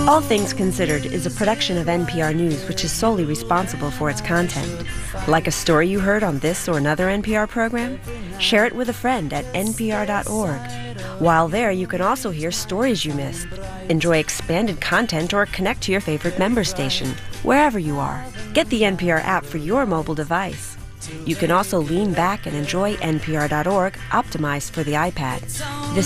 All Things Considered is a production of NPR News, which is solely responsible for its content. Like a story you heard on this or another NPR program? Share it with a friend at npr.org. While there, you can also hear stories you missed, enjoy expanded content, or connect to your favorite member station, wherever you are. Get the NPR app for your mobile device. You can also lean back and enjoy npr.org, optimized for the iPad. This